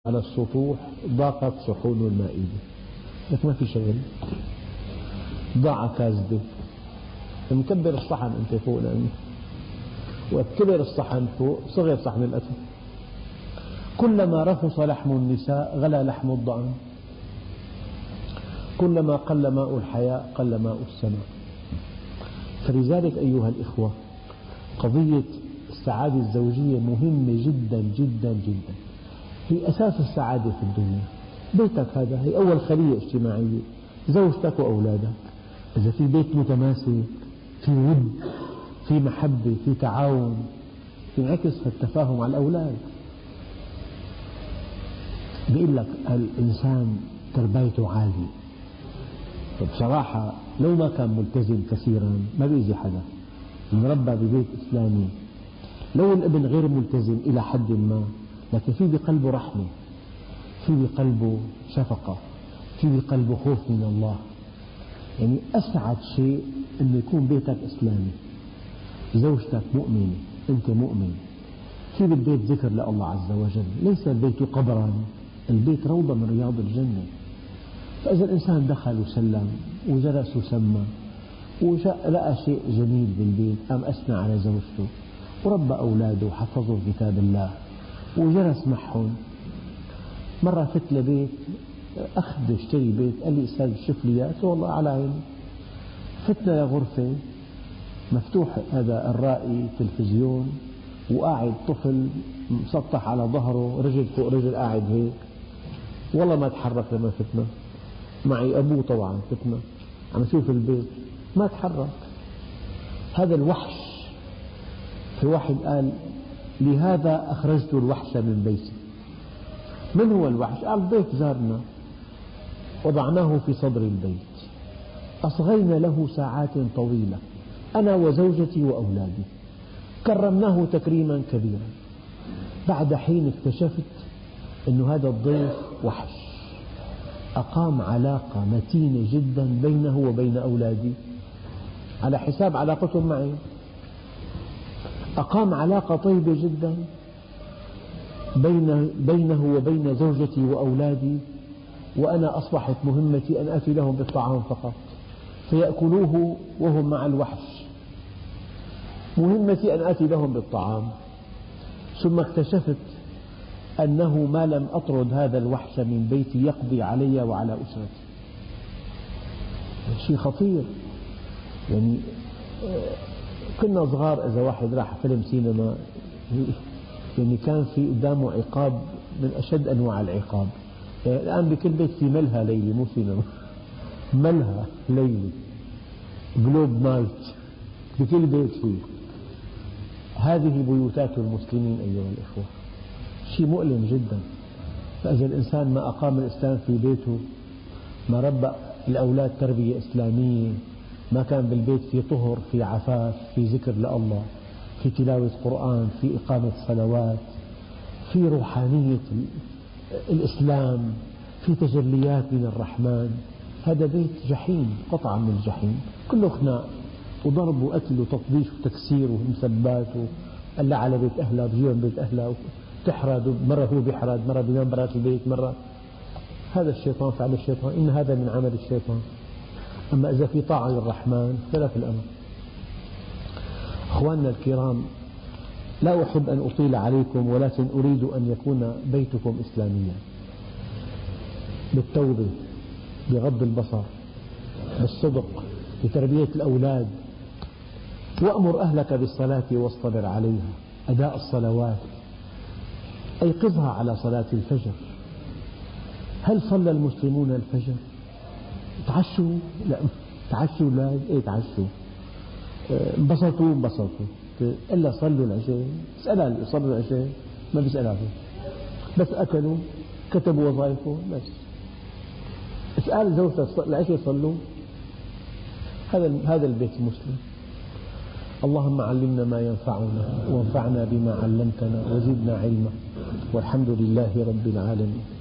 على السطوح ضاقت صحون المائدة، لك ما في شغل، ضاع كازدة، مكبر الصحن أنت فوق، لأنه وقت كبر الصحن فوق صغر صحن الأكل. كلما رخص لحم النساء غلا لحم الضأن، كلما قل ماء الحياة قل ماء السماء. فلذلك أيها الإخوة، قضية السعادة الزوجية مهمة جدا جدا جدا، هي أساس السعادة في الدنيا. بيتك هذا هي أول خلية اجتماعية، زوجتك وأولادك. إذا في بيت متماسك، في ود، في محبة، في تعاون، ينعكس التفاهم على الأولاد. بيقول لك الإنسان تربيته عالية، بصراحة لو ما كان ملتزم كثيرا ما بيأذي حدا، مربى ببيت إسلامي. لو الابن غير ملتزم إلى حد ما، لكن في بقلبه رحمة، في بقلبه شفقة، في بقلبه خوف من الله. يعني أسعد شيء أن يكون بيتك إسلامي، زوجتك مؤمنة، أنت مؤمن، في بالبيت ذكر لله عز وجل. ليس البيت قبرا، البيت روضة من رياض الجنة. فإذا الإنسان دخل وسلم وجلس وسمى ولقى شيء جميل بالبيت، قام أثنى على زوجته وربى أولاده وحفظوا كتاب الله وجلس معهم. مرة فت لبيت، أخ بده يشتري بيت، قال لي أستاذ شوف لي، قلت له والله على عيني. فتنا لغرفة مفتوح هذا الرائي تلفزيون، وقاعد طفل مسطح على ظهره، رجل فوق رجل، قاعد هيك، والله ما تحرك لما فتنا. معي أبوه طبعا، فتنا عم أشوف البيت ما تحرك. هذا الوحش. في واحد قال لهذا أخرجت الوحش من بيتي. من هو الوحش؟ قال ضيف زارنا، وضعناه في صدر البيت، أصغينا له ساعات طويلة أنا وزوجتي وأولادي، كرمناه تكريما كبيرا. بعد حين اكتشفت أن هذا الضيف وحش، أقام علاقة متينة جدا بينه وبين أولادي على حساب علاقتهم معي. أقام علاقة طيبة جدا بينه وبين زوجتي وأولادي، وأنا أصبحت مهمتي أن آتي لهم بالطعام فقط فيأكلوه وهم مع الوحش. مهمتي أن آتي لهم بالطعام. ثم اكتشفت أنه ما لم أطرد هذا الوحش من بيتي يقضي علي وعلى أسرتي. شيء خطير. يعني كنا صغار، إذا واحد راح فيلم سينما يعني كان في قدامه عقاب من أشد أنواع العقاب. يعني الآن بكل بيت في ملهى ليلي، مو سينما، ملهى ليلي، جلوب نايت، بكل بيت فيه. هذه بيوتات المسلمين أيها الإخوة، شيء مؤلم جدا. فإذا الإنسان ما أقام الإسلام في بيته، ما ربى الأولاد تربية إسلامية، ما كان بالبيت في طهر، في عفاف، في ذكر لله، في تلاوة قرآن، في إقامة صلوات، في روحانية الإسلام، في تجليات من الرحمن، هذا بيت جحيم، قطعة من الجحيم، كله خناق وضرب وقتل وتطبيش وتكسير ومسبات، وقال على بيت أهلها بجيبهم بيت أهلها وتحرد، مرة هو بيحرد، مرة بينام برات البيت، مرة. هذا الشيطان، فعل الشيطان، إن هذا من عمل الشيطان. أما إذا في طاعة للرحمن اختلف الأمر. أخواننا الكرام، لا أحب أن أطيل عليكم، ولكن أريد أن يكون بيتكم إسلاميا، بالتوبة، بغض البصر، بالصدق، بتربية الأولاد. وأمر أهلك بالصلاة واصطبر عليها، أداء الصلوات، أيقظها على صلاة الفجر. هل صلى المسلمون الفجر؟ تعشوا؟ لا. تعشوا؟ لا. إيه تعشوا؟ انبسطوا. إلا صلوا العشاء. اسألها صلوا العشاء؟ ما بيسألها فيه. بس أكلوا، كتبوا وظائفهم، بس. اسأل زوجته العشاء صلوا؟ هذا البيت المسلم. اللهم علمنا ما ينفعنا، وانفعنا بما علمتنا، وزدنا علما، والحمد لله رب العالمين.